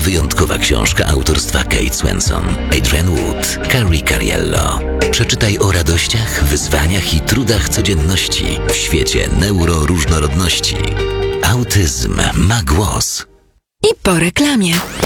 wyjątkowa książka autorstwa Kate Swenson, Adrienne Wood, Carrie Cariello. Przeczytaj o radościach, wyzwaniach i trudach codzienności w świecie neuroróżnorodności. Autyzm ma głos. I po reklamie.